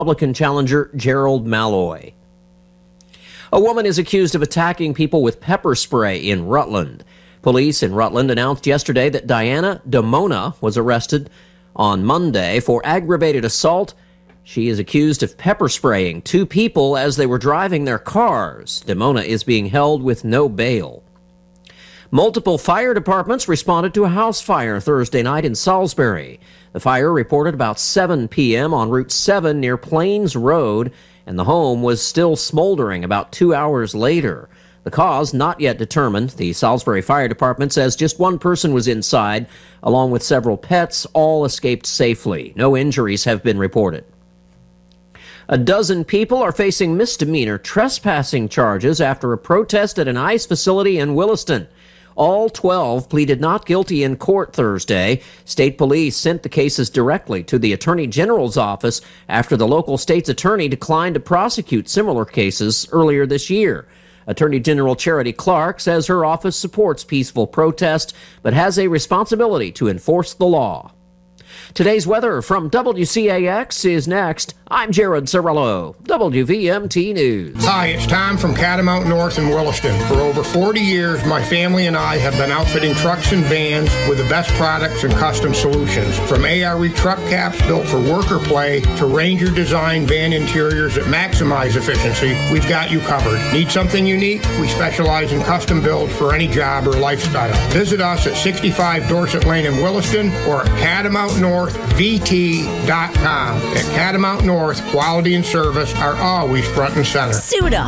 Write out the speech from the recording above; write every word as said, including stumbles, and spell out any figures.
Republican challenger Gerald Malloy. A woman is accused of attacking people with pepper spray in Rutland. Police in Rutland announced yesterday that Diana DeMona was arrested on Monday for aggravated assault. She is accused of pepper spraying two people as they were driving their cars. DeMona is being held with no bail. Multiple fire departments responded to a house fire Thursday night in Salisbury. The fire reported about seven p.m. on Route seven near Plains Road, and the home was still smoldering about two hours later. The cause not yet determined. The Salisbury Fire Department says just one person was inside, along with several pets. All escaped safely. No injuries have been reported. A dozen people are facing misdemeanor trespassing charges after a protest at an ICE facility in Williston. All twelve pleaded not guilty in court Thursday. State police sent the cases directly to the Attorney General's office after the local state's attorney declined to prosecute similar cases earlier this year. Attorney General Charity Clark says her office supports peaceful protest, but has a responsibility to enforce the law. Today's weather from W C A X is next. I'm Jared Cirillo, W V M T News. Hi, it's Tom from Catamount North in Williston. For over forty years, my family and I have been outfitting trucks and vans with the best products and custom solutions. From A R E truck caps built for work or play to Ranger design van interiors that maximize efficiency, we've got you covered. Need something unique? We specialize in custom builds for any job or lifestyle. Visit us at sixty-five Dorset Lane in Williston or at catamount north v t dot com. At Catamount North, quality and service are always front and center. Suit up.